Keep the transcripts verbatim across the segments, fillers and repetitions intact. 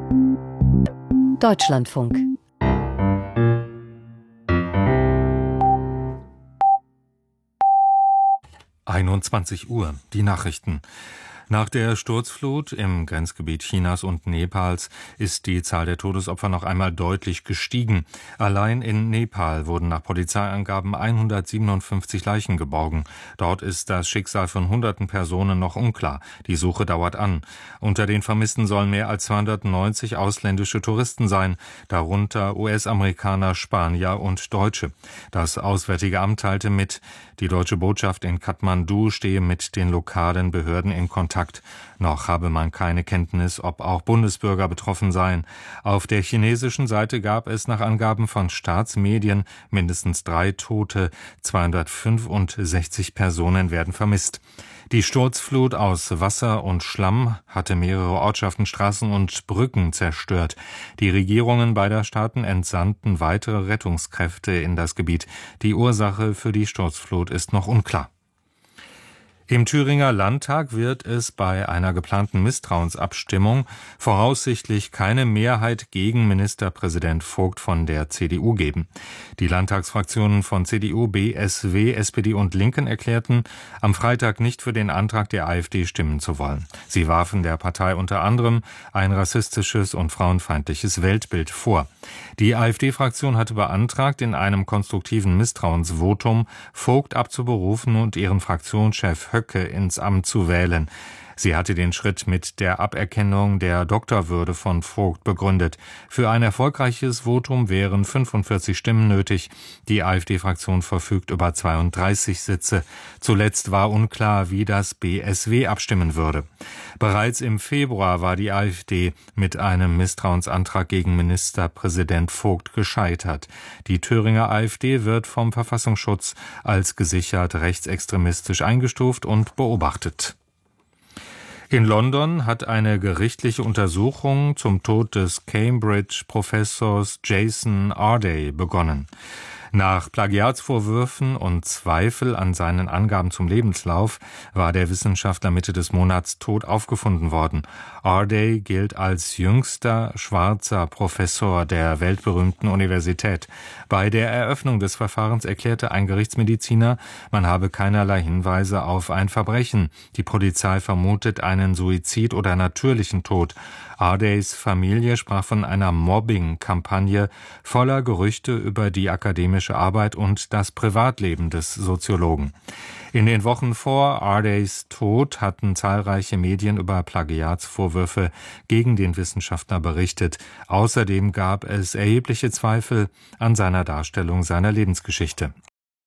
Deutschlandfunk. einundzwanzig Uhr, die Nachrichten. Nach der Sturzflut im Grenzgebiet Chinas und Nepals ist die Zahl der Todesopfer noch einmal deutlich gestiegen. Allein in Nepal wurden nach Polizeiangaben hundertsiebenundfünfzig Leichen geborgen. Dort ist das Schicksal von hunderten Personen noch unklar. Die Suche dauert an. Unter den Vermissten sollen mehr als zweihundertneunzig ausländische Touristen sein, darunter U S-Amerikaner, Spanier und Deutsche. Das Auswärtige Amt teilte mit, die deutsche Botschaft in Kathmandu stehe mit den lokalen Behörden in Kontakt. Noch habe man keine Kenntnis, ob auch Bundesbürger betroffen seien. Auf der chinesischen Seite gab es nach Angaben von Staatsmedien mindestens drei Tote, zweihundertfünfundsechzig Personen werden vermisst. Die Sturzflut aus Wasser und Schlamm hatte mehrere Ortschaften, Straßen und Brücken zerstört. Die Regierungen beider Staaten entsandten weitere Rettungskräfte in das Gebiet. Die Ursache für die Sturzflut ist noch unklar. Im Thüringer Landtag wird es bei einer geplanten Misstrauensabstimmung voraussichtlich keine Mehrheit gegen Ministerpräsident Vogt von der C D U geben. Die Landtagsfraktionen von C D U, B S W, S P D und Linken erklärten, am Freitag nicht für den Antrag der AfD stimmen zu wollen. Sie warfen der Partei unter anderem ein rassistisches und frauenfeindliches Weltbild vor. Die AfD-Fraktion hatte beantragt, in einem konstruktiven Misstrauensvotum Vogt abzuberufen und ihren Fraktionschef Höcke ins Amt zu wählen. Sie hatte den Schritt mit der Aberkennung der Doktorwürde von Vogt begründet. Für ein erfolgreiches Votum wären fünfundvierzig Stimmen nötig. Die AfD-Fraktion verfügt über zweiunddreißig Sitze. Zuletzt war unklar, wie das B S W abstimmen würde. Bereits im Februar war die AfD mit einem Misstrauensantrag gegen Ministerpräsident Vogt gescheitert. Die Thüringer AfD wird vom Verfassungsschutz als gesichert rechtsextremistisch eingestuft und beobachtet. In London hat eine gerichtliche Untersuchung zum Tod des Cambridge-Professors Jason Arday begonnen. Nach Plagiatsvorwürfen und Zweifel an seinen Angaben zum Lebenslauf war der Wissenschaftler Mitte des Monats tot aufgefunden worden. Arday gilt als jüngster schwarzer Professor der weltberühmten Universität. Bei der Eröffnung des Verfahrens erklärte ein Gerichtsmediziner, man habe keinerlei Hinweise auf ein Verbrechen. Die Polizei vermutet einen Suizid oder natürlichen Tod. Ardays Familie sprach von einer Mobbing-Kampagne voller Gerüchte über die akademische Arbeit und das Privatleben des Soziologen. In den Wochen vor Ardays Tod hatten zahlreiche Medien über Plagiatsvorwürfe gegen den Wissenschaftler berichtet. Außerdem gab es erhebliche Zweifel an seiner Darstellung seiner Lebensgeschichte.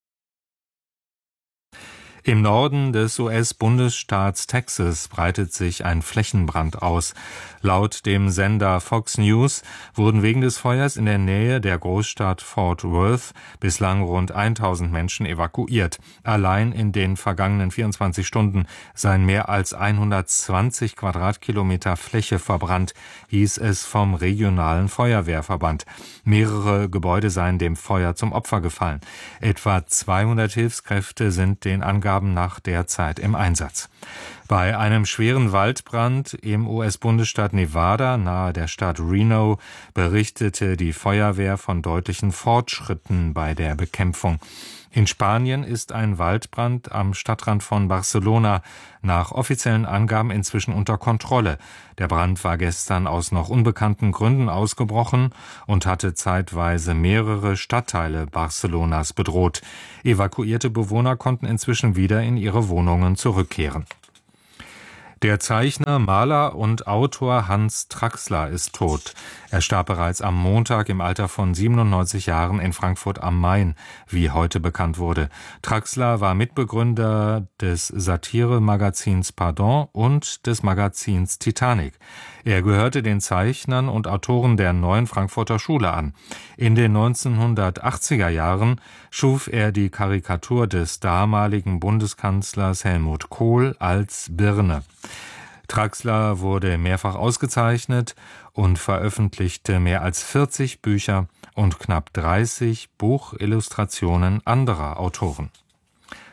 Im Norden des U S-Bundesstaats Texas breitet sich ein Flächenbrand aus. Laut dem Sender Fox News wurden wegen des Feuers in der Nähe der Großstadt Fort Worth bislang rund tausend Menschen evakuiert. Allein in den vergangenen vierundzwanzig Stunden seien mehr als hundertzwanzig Quadratkilometer Fläche verbrannt, hieß es vom regionalen Feuerwehrverband. Mehrere Gebäude seien dem Feuer zum Opfer gefallen. Etwa zweihundert Hilfskräfte sind den Angaben nach derzeit im Einsatz. Bei einem schweren Waldbrand im U S-Bundesstaat Nevada nahe der Stadt Reno berichtete die Feuerwehr von deutlichen Fortschritten bei der Bekämpfung. In Spanien ist ein Waldbrand am Stadtrand von Barcelona nach offiziellen Angaben inzwischen unter Kontrolle. Der Brand war gestern aus noch unbekannten Gründen ausgebrochen und hatte zeitweise mehrere Stadtteile Barcelonas bedroht. Evakuierte Bewohner konnten inzwischen wieder in ihre Wohnungen zurückkehren. Der Zeichner, Maler und Autor Hans Traxler ist tot. Er starb bereits am Montag im Alter von siebenundneunzig Jahren in Frankfurt am Main, wie heute bekannt wurde. Traxler war Mitbegründer des Satire-Magazins Pardon und des Magazins Titanic. Er gehörte den Zeichnern und Autoren der Neuen Frankfurter Schule an. In den neunzehnhundertachtziger Jahren schuf er die Karikatur des damaligen Bundeskanzlers Helmut Kohl als Birne. Traxler wurde mehrfach ausgezeichnet und veröffentlichte mehr als vierzig Bücher und knapp dreißig Buchillustrationen anderer Autoren.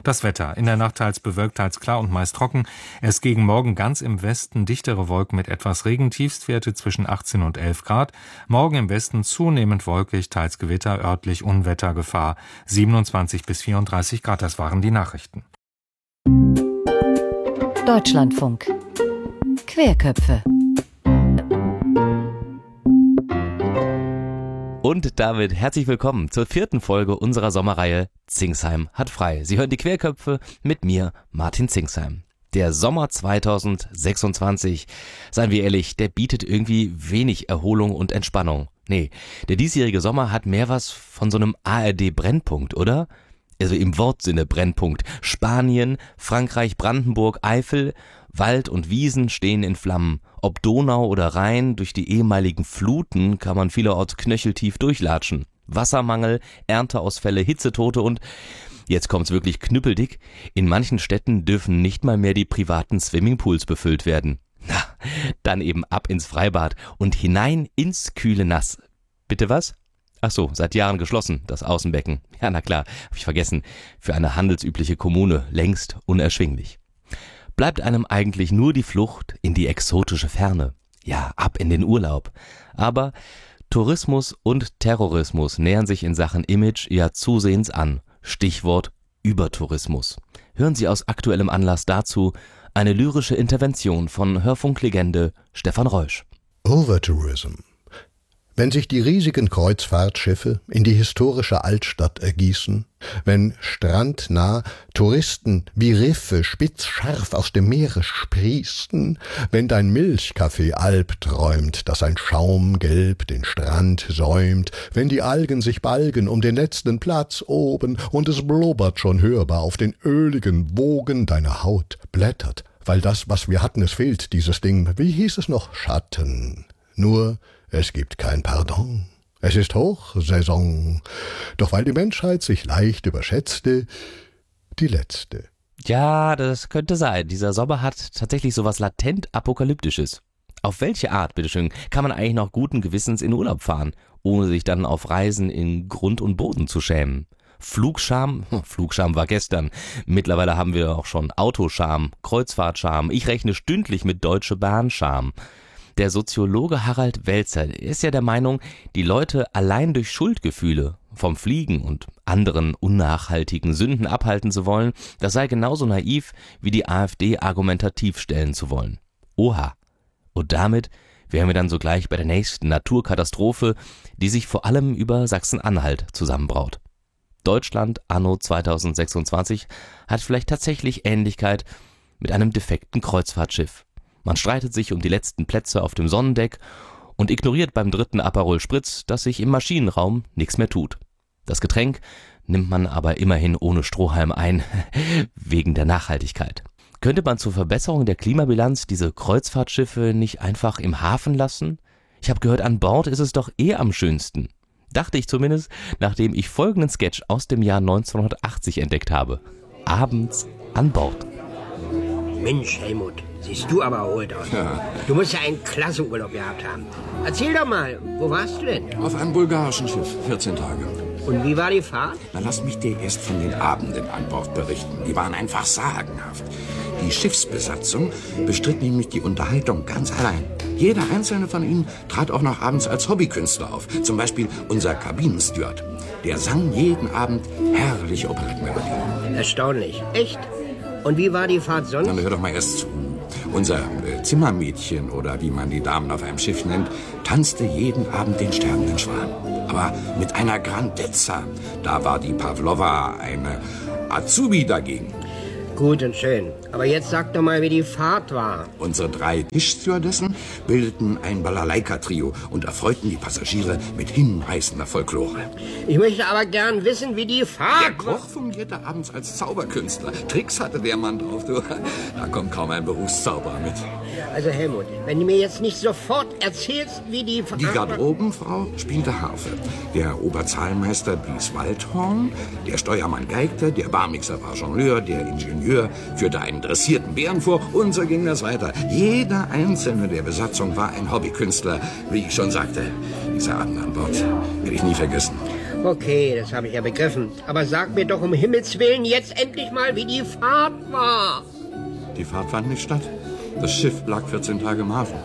Das Wetter. In der Nacht teils bewölkt, teils klar und meist trocken. Erst gegen Morgen ganz im Westen dichtere Wolken mit etwas Regen. Tiefstwerte zwischen achtzehn und elf Grad. Morgen im Westen zunehmend wolkig, teils Gewitter, örtlich Unwettergefahr. siebenundzwanzig bis vierunddreißig Grad. Das waren die Nachrichten. Deutschlandfunk. Querköpfe. Und damit herzlich willkommen zur vierten Folge unserer Sommerreihe Zingsheim hat frei. Sie hören die Querköpfe mit mir, Martin Zingsheim. Der Sommer zweitausendsechsundzwanzig, seien wir ehrlich, der bietet irgendwie wenig Erholung und Entspannung. Nee, der diesjährige Sommer hat mehr was von so einem A R D-Brennpunkt, oder? Also im Wortsinne Brennpunkt. Spanien, Frankreich, Brandenburg, Eifel, Wald und Wiesen stehen in Flammen. Ob Donau oder Rhein, durch die ehemaligen Fluten kann man vielerorts knöcheltief durchlatschen. Wassermangel, Ernteausfälle, Hitzetote und, jetzt kommt's wirklich knüppeldick, in manchen Städten dürfen nicht mal mehr die privaten Swimmingpools befüllt werden. Na, dann eben ab ins Freibad und hinein ins kühle Nass. Bitte was? Ach so, seit Jahren geschlossen, das Außenbecken. Ja, na klar, hab ich vergessen. Für eine handelsübliche Kommune längst unerschwinglich. Bleibt einem eigentlich nur die Flucht in die exotische Ferne. Ja, ab in den Urlaub. Aber Tourismus und Terrorismus nähern sich in Sachen Image ja zusehends an. Stichwort Übertourismus. Hören Sie aus aktuellem Anlass dazu eine lyrische Intervention von Hörfunklegende Stefan Reusch. Overtourism. Wenn sich die riesigen Kreuzfahrtschiffe in die historische Altstadt ergießen, wenn strandnah Touristen wie Riffe spitzscharf aus dem Meere sprießen, wenn dein Milchkaffee Alp träumt, dass ein Schaumgelb den Strand säumt, wenn die Algen sich balgen um den letzten Platz oben und es blubbert schon hörbar auf den öligen Wogen, deine Haut blättert, weil das, was wir hatten, es fehlt, dieses Ding, wie hieß es noch, Schatten. Nur es gibt kein Pardon. Es ist Hochsaison. Doch weil die Menschheit sich leicht überschätzte, die letzte. Ja, das könnte sein. Dieser Sommer hat tatsächlich sowas latent Apokalyptisches. Auf welche Art, bitteschön, kann man eigentlich noch guten Gewissens in Urlaub fahren, ohne sich dann auf Reisen in Grund und Boden zu schämen? Flugscham? Flugscham war gestern. Mittlerweile haben wir auch schon Autoscham, Kreuzfahrtscham. Ich rechne stündlich mit Deutsche Bahn-Scham. Der Soziologe Harald Welzer ist ja der Meinung, die Leute allein durch Schuldgefühle vom Fliegen und anderen unnachhaltigen Sünden abhalten zu wollen, das sei genauso naiv, wie die AfD argumentativ stellen zu wollen. Oha. Und damit wären wir dann sogleich bei der nächsten Naturkatastrophe, die sich vor allem über Sachsen-Anhalt zusammenbraut. Deutschland anno zweitausendsechsundzwanzig hat vielleicht tatsächlich Ähnlichkeit mit einem defekten Kreuzfahrtschiff. Man streitet sich um die letzten Plätze auf dem Sonnendeck und ignoriert beim dritten Aperol Spritz, dass sich im Maschinenraum nichts mehr tut. Das Getränk nimmt man aber immerhin ohne Strohhalm ein, wegen der Nachhaltigkeit. Könnte man zur Verbesserung der Klimabilanz diese Kreuzfahrtschiffe nicht einfach im Hafen lassen? Ich habe gehört, an Bord ist es doch eh am schönsten. Dachte ich zumindest, nachdem ich folgenden Sketch aus dem Jahr neunzehnhundertachtzig entdeckt habe. Abends an Bord. Mensch, Helmut, siehst du aber erholt aus. Ja. Du musst ja einen klasse Urlaub gehabt haben. Erzähl doch mal, wo warst du denn? Auf einem bulgarischen Schiff, vierzehn Tage. Und wie war die Fahrt? Na, lass mich dir erst von den Abenden an Bord berichten. Die waren einfach sagenhaft. Die Schiffsbesatzung bestritt nämlich die Unterhaltung ganz allein. Jeder einzelne von ihnen trat auch noch abends als Hobbykünstler auf. Zum Beispiel unser Kabinensteward. Der sang jeden Abend herrliche Operettenmelodien. Erstaunlich. Echt? Und wie war die Fahrt sonst? Na, hör doch mal erst zu. Unser äh, Zimmermädchen, oder wie man die Damen auf einem Schiff nennt, tanzte jeden Abend den sterbenden Schwan. Aber mit einer Grandezza. Da war die Pavlova eine Azubi dagegen. Gut und schön. Aber jetzt sag doch mal, wie die Fahrt war. Unsere drei Tischstewardessen bildeten ein Balalaika-Trio und erfreuten die Passagiere mit hinreißender Folklore. Ich möchte aber gern wissen, wie die Fahrt Der Koch fungierte abends als Zauberkünstler. Tricks hatte der Mann drauf, du. Da kommt kaum ein Berufszauberer mit. Also Helmut, wenn du mir jetzt nicht sofort erzählst, wie die... Die Garderobenfrau spielte Harfe. Der Oberzahlmeister blies Waldhorn. Der Steuermann geigte. Der Barmixer war Jongleur. Der Ingenieur führte einen dressierten Bären vor. Und so ging das weiter. Jeder einzelne der Besatzung war ein Hobbykünstler. Wie ich schon sagte, dieser Abend an Bord werde ich nie vergessen. Okay, das habe ich ja begriffen. Aber sag mir doch um Himmels Willen jetzt endlich mal, wie die Fahrt war. Die Fahrt fand nicht statt. Das Schiff lag vierzehn Tage im Hafen.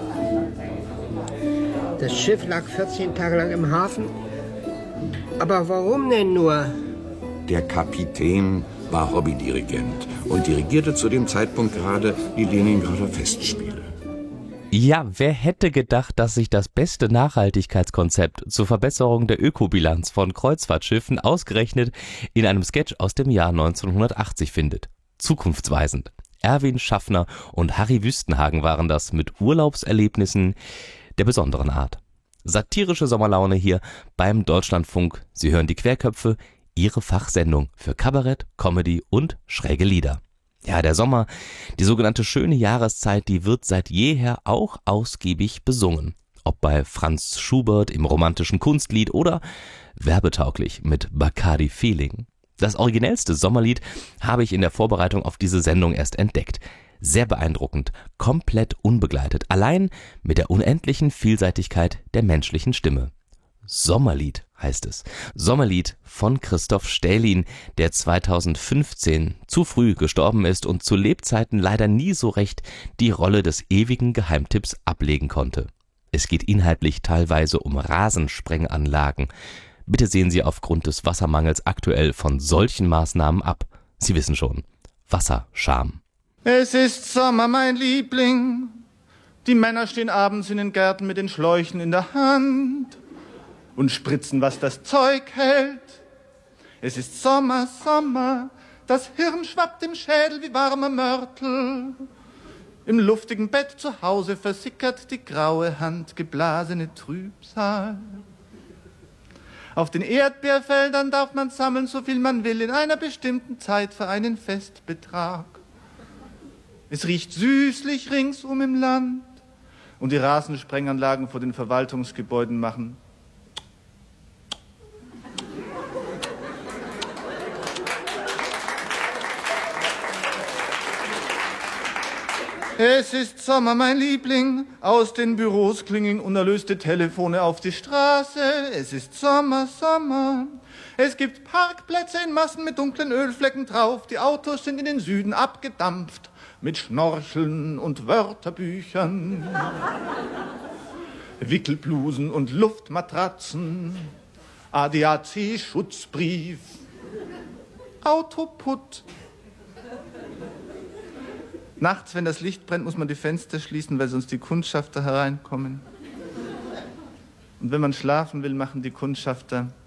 Das Schiff lag vierzehn Tage lang im Hafen? Aber warum denn nur? Der Kapitän war Hobbydirigent und dirigierte zu dem Zeitpunkt gerade die Leningrader Festspiele. Ja, wer hätte gedacht, dass sich das beste Nachhaltigkeitskonzept zur Verbesserung der Ökobilanz von Kreuzfahrtschiffen ausgerechnet in einem Sketch aus dem Jahr neunzehnhundertachtzig findet? Zukunftsweisend. Erwin Schaffner und Harry Wüstenhagen waren das mit Urlaubserlebnissen der besonderen Art. Satirische Sommerlaune hier beim Deutschlandfunk. Sie hören die Querköpfe, Ihre Fachsendung für Kabarett, Comedy und schräge Lieder. Ja, der Sommer, die sogenannte schöne Jahreszeit, die wird seit jeher auch ausgiebig besungen. Ob bei Franz Schubert im romantischen Kunstlied oder werbetauglich mit Bacardi Feeling. Das originellste Sommerlied habe ich in der Vorbereitung auf diese Sendung erst entdeckt. Sehr beeindruckend, komplett unbegleitet, allein mit der unendlichen Vielseitigkeit der menschlichen Stimme. Sommerlied heißt es. Sommerlied von Christoph Stählin, der zweitausendfünfzehn zu früh gestorben ist und zu Lebzeiten leider nie so recht die Rolle des ewigen Geheimtipps ablegen konnte. Es geht inhaltlich teilweise um Rasensprenganlagen. Bitte sehen Sie aufgrund des Wassermangels aktuell von solchen Maßnahmen ab. Sie wissen schon, Wasserscham. Es ist Sommer, mein Liebling. Die Männer stehen abends in den Gärten mit den Schläuchen in der Hand und spritzen, was das Zeug hält. Es ist Sommer, Sommer, das Hirn schwappt im Schädel wie warmer Mörtel. Im luftigen Bett zu Hause versickert die graue Hand geblasene Trübsal. Auf den Erdbeerfeldern darf man sammeln, so viel man will, in einer bestimmten Zeit für einen Festbetrag. Es riecht süßlich ringsum im Land und die Rasensprenganlagen vor den Verwaltungsgebäuden machen. Es ist Sommer, mein Liebling, aus den Büros klingen unerlöste Telefone auf die Straße. Es ist Sommer, Sommer, es gibt Parkplätze in Massen mit dunklen Ölflecken drauf. Die Autos sind in den Süden abgedampft mit Schnorcheln und Wörterbüchern, Wickelblusen und Luftmatratzen, A D A C-Schutzbrief, Autoput. Nachts, wenn das Licht brennt, muss man die Fenster schließen, weil sonst die Kundschafter hereinkommen. Und wenn man schlafen will, machen die Kundschafter